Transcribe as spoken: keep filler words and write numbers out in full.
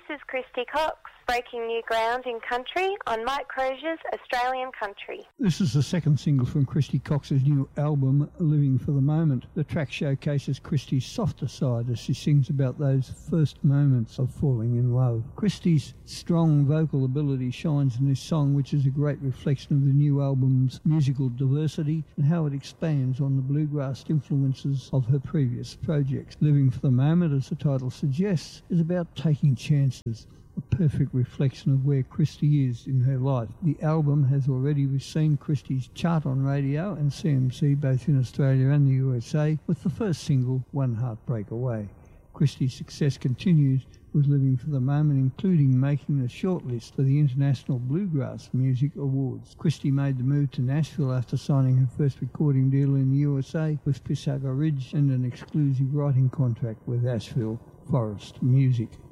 is Christy Cox, breaking new ground in country on Mike Crozier's Australian Country. This is the second single from Christy Cox's new album, Living for the Moment. The track showcases Christy's softer side as she sings about those first moments of falling in love. Christy's strong vocal ability shines in this song, which is a great reflection of the new album's musical diversity and how it expands on the bluegrass influences of her previous projects. Living for the Moment, as the title suggests, is about taking chances, a perfect reflection of where Christy is in her life. The album has already seen Christy's chart on radio and C M C both in Australia and the U S A, with the first single, One Heartbreak Away. Christy's success continues with Living for the Moment, including making the shortlist for the International Bluegrass Music Awards. Christy made the move to Nashville after signing her first recording deal in the U S A with Pisago Ridge and an exclusive writing contract with Asheville Forest Music.